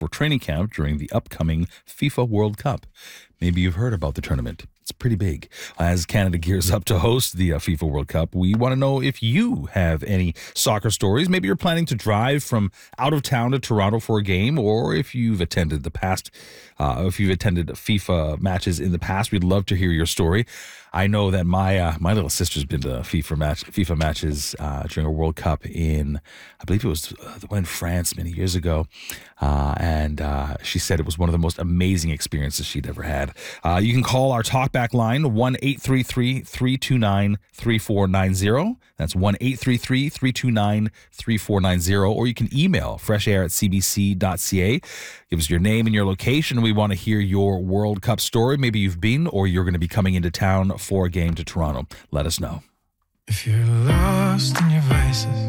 for training camp during the upcoming FIFA World Cup. Maybe you've heard about the tournament. It's pretty big. As Canada gears up to host the FIFA World Cup, we want to know if you have any soccer stories. Maybe you're planning to drive from out of town to Toronto for a game, or if you've attended FIFA matches in the past, we'd love to hear your story. I know that my little sister's been to FIFA matches during a World Cup I believe it was the one in France many years ago, and she said it was one of the most amazing experiences she'd ever had. You can call our talkback line 1-833-329-3490. That's 1-833-329-3490, or you can email freshair@cbc.ca. Give us your name and your location. We want to hear your World Cup story. Maybe you've been, or you're going to be coming into town for a game to Toronto. Let us know. If you're lost in your vices